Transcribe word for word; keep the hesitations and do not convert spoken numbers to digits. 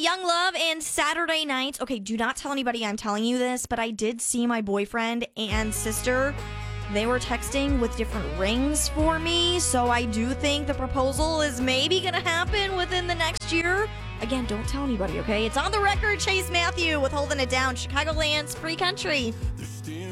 Young Love and Saturday Night. Okay, do not tell anybody I'm telling you this, but I did see my boyfriend and sister. They were texting with different rings for me, so I do think the proposal is maybe going to happen within the next year. Again, don't tell anybody, okay? It's on the record, Chase Matthew with Holding It Down, Chicagoland's Free Country.